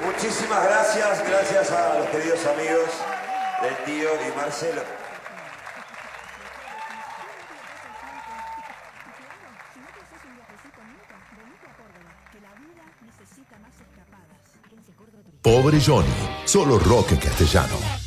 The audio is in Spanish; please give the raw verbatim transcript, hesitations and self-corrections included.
Muchísimas gracias, gracias a los queridos amigos del tío y Marcelo. Pobre Johnny, solo rock en castellano.